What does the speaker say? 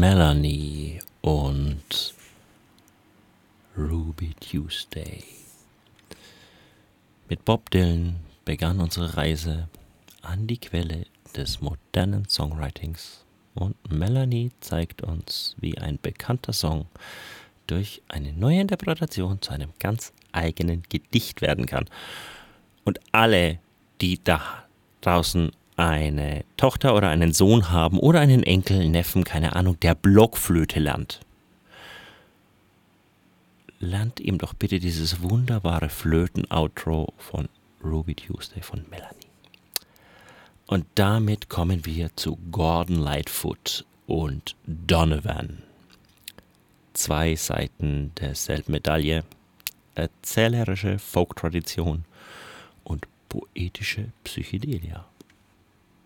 Melanie und Ruby Tuesday. Mit Bob Dylan begann unsere Reise an die Quelle des modernen Songwritings und Melanie zeigt uns, wie ein bekannter Song durch eine neue Interpretation zu einem ganz eigenen Gedicht werden kann. Und alle, die da draußen eine Tochter oder einen Sohn haben oder einen Enkel, Neffen, keine Ahnung, der Blockflöte lernt ihm doch bitte dieses wunderbare Flöten-Outro von Ruby Tuesday von Melanie. Und damit kommen wir zu Gordon Lightfoot und Donovan. 2 Seiten derselben Medaille, erzählerische Folk-Tradition und poetische Psychedelia.